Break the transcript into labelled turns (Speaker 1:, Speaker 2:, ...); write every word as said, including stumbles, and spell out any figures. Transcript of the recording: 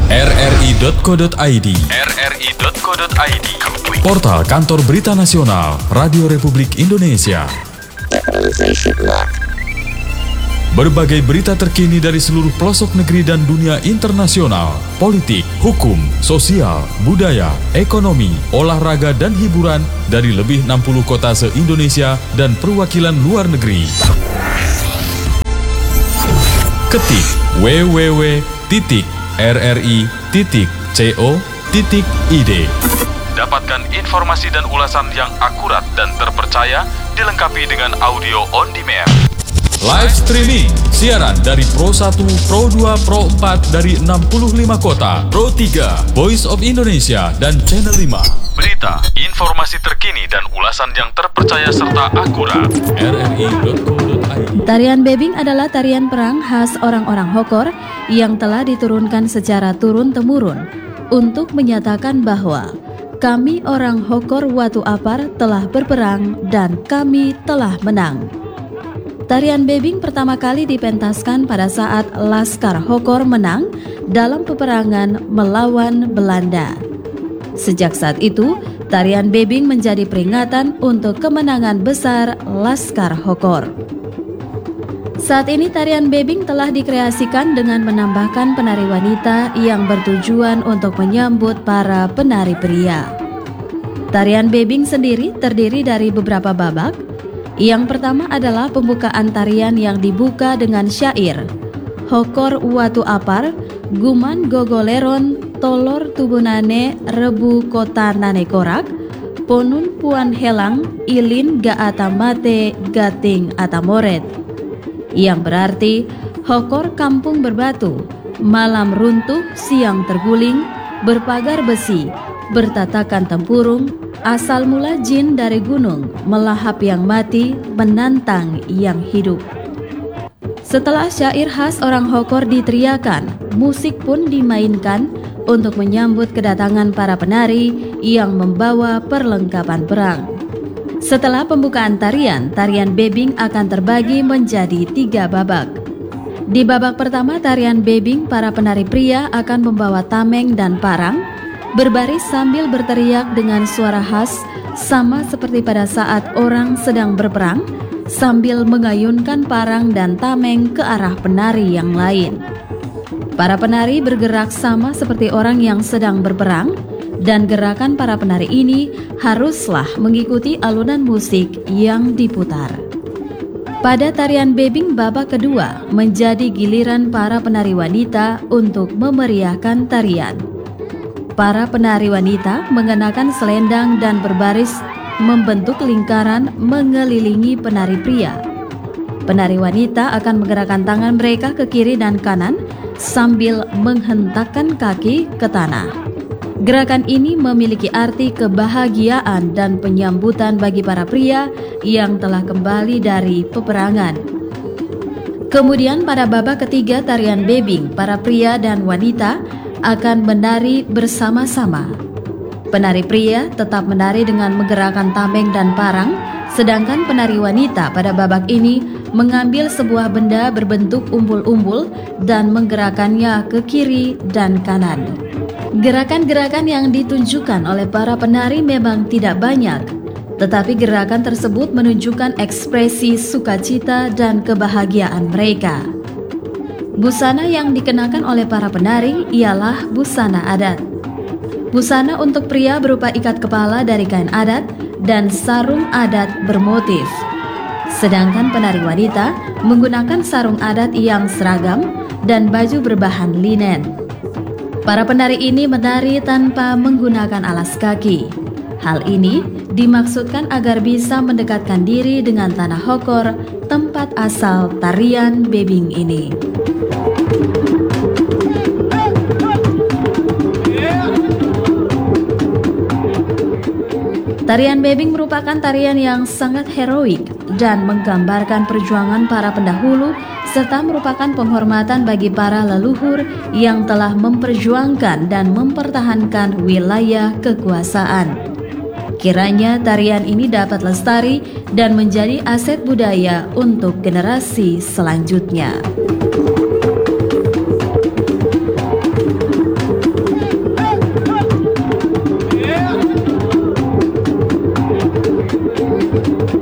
Speaker 1: r r i dot co dot i d r r i dot co dot i d Portal Kantor Berita Nasional Radio Republik Indonesia. Berbagai berita terkini dari seluruh pelosok negeri dan dunia internasional, politik, hukum, sosial, budaya, ekonomi, olahraga, dan hiburan dari lebih enam puluh kota se-Indonesia dan perwakilan luar negeri. Ketik w w w titik r r i titik co titik i d. Dapatkan informasi dan ulasan yang akurat dan terpercaya, dilengkapi dengan audio on demand. Live streaming, siaran dari Pro satu, Pro dua, Pro empat dari enam puluh lima kota, Pro tiga, Voice of Indonesia, dan Channel lima. Berita, informasi terkini dan ulasan yang terpercaya serta akurat. r r i dot co dot i d.
Speaker 2: Tarian bebing adalah tarian perang khas orang-orang Hokor yang telah diturunkan secara turun-temurun untuk menyatakan bahwa kami orang Hokor Watu Apar telah berperang dan kami telah menang. Tarian bebing pertama kali dipentaskan pada saat Laskar Hokor menang dalam peperangan melawan Belanda. Sejak saat itu, tarian bebing menjadi peringatan untuk kemenangan besar Laskar Hokor. Saat ini tarian bebing telah dikreasikan dengan menambahkan penari wanita yang bertujuan untuk menyambut para penari pria. Tarian bebing sendiri terdiri dari beberapa babak. Yang pertama adalah pembukaan tarian yang dibuka dengan syair Hokor Watu Apar, Guman Gogoleron, Tolor Tubunane, Rebu Kota Nane Korak, Ponun Puan Helang, Ilin Gaata Mate, Gating Atamoret. Yang berarti Hokor kampung berbatu, malam runtuh, siang terguling, berpagar besi, bertatakan tempurung, asal mula jin dari gunung, melahap yang mati, menantang yang hidup. Setelah syair khas orang Hokor diteriakan, musik pun dimainkan untuk menyambut kedatangan para penari yang membawa perlengkapan perang. Setelah pembukaan tarian, tarian bebing akan terbagi menjadi tiga babak. Di babak pertama tarian bebing, para penari pria akan membawa tameng dan parang, berbaris sambil berteriak dengan suara khas sama seperti pada saat orang sedang berperang, sambil mengayunkan parang dan tameng ke arah penari yang lain. Para penari bergerak sama seperti orang yang sedang berperang, dan gerakan para penari ini haruslah mengikuti alunan musik yang diputar. Pada tarian bebing babak kedua menjadi giliran para penari wanita untuk memeriahkan tarian. Para penari wanita mengenakan selendang dan berbaris membentuk lingkaran mengelilingi penari pria. Penari wanita akan menggerakkan tangan mereka ke kiri dan kanan sambil menghentakkan kaki ke tanah. Gerakan ini memiliki arti kebahagiaan dan penyambutan bagi para pria yang telah kembali dari peperangan. Kemudian pada babak ketiga tarian bebing, para pria dan wanita akan menari bersama-sama. Penari pria tetap menari dengan menggerakkan tameng dan parang, sedangkan penari wanita pada babak ini mengambil sebuah benda berbentuk umbul-umbul dan menggerakkannya ke kiri dan kanan. Gerakan-gerakan yang ditunjukkan oleh para penari memang tidak banyak, tetapi gerakan tersebut menunjukkan ekspresi sukacita dan kebahagiaan mereka. Busana yang dikenakan oleh para penari ialah busana adat. Busana untuk pria berupa ikat kepala dari kain adat dan sarung adat bermotif. Sedangkan penari wanita menggunakan sarung adat yang seragam dan baju berbahan linen. Para penari ini menari tanpa menggunakan alas kaki. Hal ini dimaksudkan agar bisa mendekatkan diri dengan tanah Hokor, tempat asal tarian bebing ini. Tarian bebing merupakan tarian yang sangat heroik dan menggambarkan perjuangan para pendahulu serta merupakan penghormatan bagi para leluhur yang telah memperjuangkan dan mempertahankan wilayah kekuasaan. Kiranya tarian ini dapat lestari dan menjadi aset budaya untuk generasi selanjutnya.
Speaker 3: Thank you.